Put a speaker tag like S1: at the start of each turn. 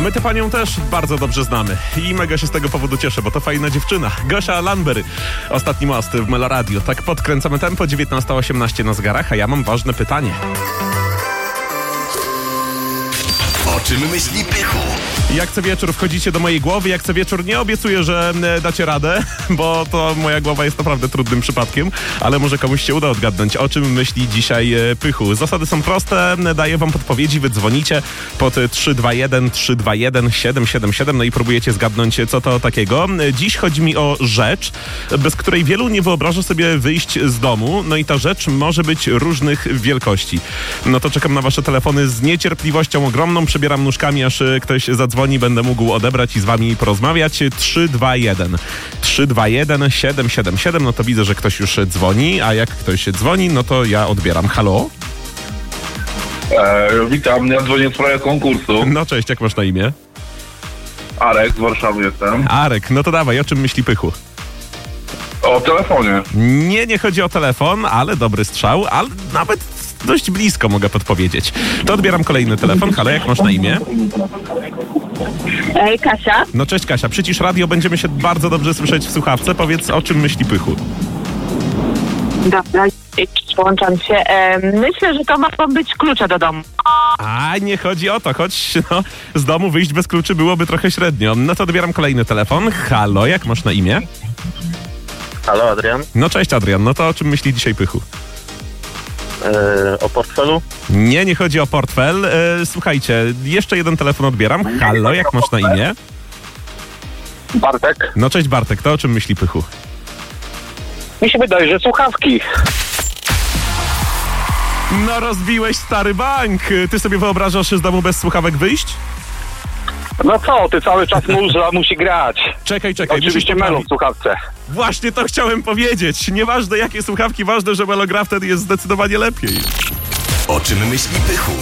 S1: my tę panią też bardzo dobrze znamy i mega się z tego powodu cieszę, bo to fajna dziewczyna. Gosia Landberry, Ostatni most w Meloradio. Tak podkręcamy tempo, 19:18 na zegarach, a ja mam ważne pytanie.
S2: O czym myśli Pychu?
S1: Jak co wieczór wchodzicie do mojej głowy, jak co wieczór nie obiecuję, że dacie radę, bo to moja głowa jest naprawdę trudnym przypadkiem, ale może komuś się uda odgadnąć, o czym myśli dzisiaj Pychu. Zasady są proste, daję wam podpowiedzi, wy dzwonicie pod 321 321 777, no i próbujecie zgadnąć, co to takiego. Dziś chodzi mi o rzecz, bez której wielu nie wyobraża sobie wyjść z domu, no i ta rzecz może być różnych wielkości. No to czekam na wasze telefony z niecierpliwością ogromną, przebieram nóżkami, aż ktoś zadzwoni, będę mógł odebrać i z wami porozmawiać. 321 321 777, no to widzę, że ktoś już dzwoni, a jak ktoś dzwoni, no to ja odbieram. Halo?
S3: Witam, ja dzwonię w sprawie konkursu.
S1: No cześć, jak masz na imię?
S3: Arek, z Warszawy jestem.
S1: Arek, no to dawaj, o czym myśli Pychu?
S3: O telefonie.
S1: Nie chodzi o telefon, ale dobry strzał, ale nawet dość blisko mogę podpowiedzieć. To odbieram kolejny telefon. Halo, jak masz na imię?
S4: Kasia.
S1: No cześć Kasia, przycisz radio, będziemy się bardzo dobrze słyszeć w słuchawce. Powiedz, o czym myśli Pychu?
S4: Dobra, przyłączam się. Myślę, że to mogą być klucze do domu.
S1: A, nie chodzi o to, choć z domu wyjść bez kluczy byłoby trochę średnio. No to odbieram kolejny telefon. Halo, jak masz na imię?
S5: Halo, Adrian.
S1: No cześć Adrian, no to o czym myśli dzisiaj Pychu?
S5: O portfelu?
S1: Nie chodzi o portfel. Słuchajcie, jeszcze jeden telefon odbieram. Halo, jak masz na imię?
S5: Bartek.
S1: No cześć Bartek, to o czym myśli Pychu?
S5: Mi się wydaje, że słuchawki.
S1: No rozbiłeś stary bank. Ty sobie wyobrażasz z domu bez słuchawek wyjść?
S5: No co, ty cały czas musi grać.
S1: Czekaj.
S5: Oczywiście melon w słuchawce.
S1: Właśnie to chciałem powiedzieć. Nieważne jakie słuchawki, ważne, że Melo gra, wtedy jest zdecydowanie lepiej.
S2: O czym myśli Pychu?